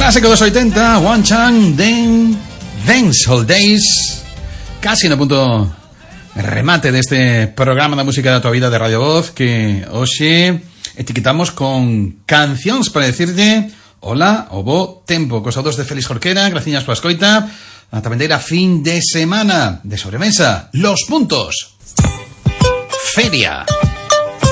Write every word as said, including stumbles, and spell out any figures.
Clásico dos oitenta, One Chang Den Dancehall Days. Casi no punto remate deste programa da música da tua vida de Radio Voz, que hoxe etiquetamos con cancións para decirle hola o bo tempo. Cos autos de Félix Jorquera, graciñas pola escoita. A tabendeira fin de semana de sobremesa, los puntos. Feria.